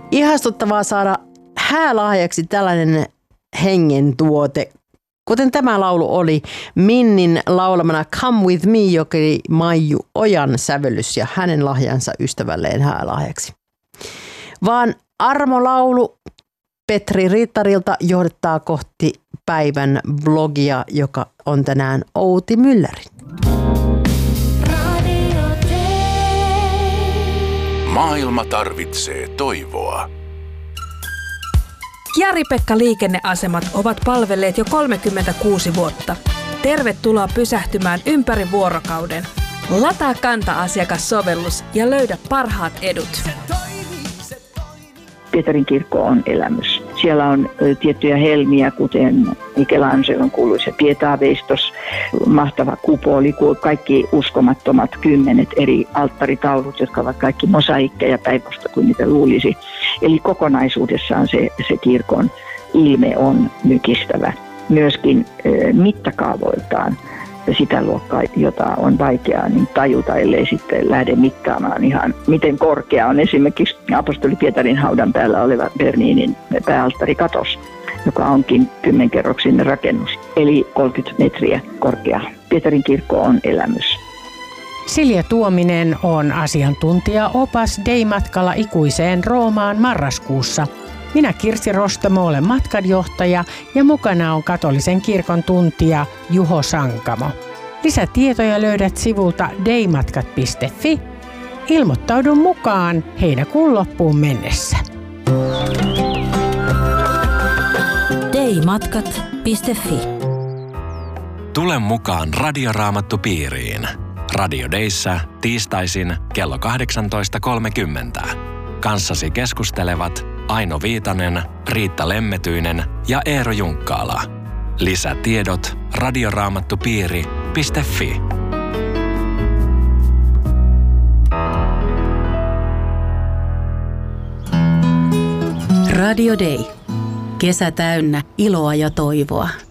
Ihastuttavaa saada häälahjaksi tällainen hengen tuote, kuten tämä laulu oli Minnin laulamana Come With Me, joka oli Maiju Ojan sävellys ja hänen lahjansa ystävälleen häälahjaksi. Vaan armolaulu Petri Riittarilta johdattaa kohti päivän blogia, joka on tänään Outi Myllärin. Maailma tarvitsee toivoa. Jari-Pekka liikenneasemat ovat palvelleet jo 36 vuotta. Tervetuloa pysähtymään ympäri vuorokauden. Lataa Kanta-asiakassovellus ja löydä parhaat edut. Pietarin kirkko on elämys. Siellä on tiettyjä helmiä, kuten Michelangelon kuuluisa Pietaveistos, mahtava kupoli, kaikki uskomattomat 10 eri alttaritaulut, jotka ovat kaikki mosaikkeja päinvastoin kuin niitä luulisi. Eli kokonaisuudessaan se kirkon ilme on mykistävä. Myöskin mittakaavoiltaan sitä luokkaa, jota on vaikeaa niin tajuta, ellei sitten lähde mittaamaan ihan, miten korkea on esimerkiksi apostoli Pietarin haudan päällä oleva Berninin pääalttarikatos, joka onkin 10-kerroksinen rakennus, eli 30 metriä korkea. Pietarin kirkko on elämys. Silja Tuominen on asiantuntija-opas Dei-matkalla ikuiseen Roomaan marraskuussa. Minä Kirsi Rostamo olen matkanjohtaja ja mukana on katolisen kirkon tuntija Juho Sankamo. Lisätietoja löydät sivulta deimatkat.fi. Ilmoittaudu mukaan heinäkuun loppuun mennessä. deimatkat.fi. Tule mukaan Radioraamattupiiriin. Radio Deissä tiistaisin kello 18.30. Kanssasi keskustelevat Aino Viitanen, Riitta Lemmetyinen ja Eero Junkkaala. Lisätiedot radioraamattupiiri.fi. Radio Dei. Kesä täynnä iloa ja toivoa.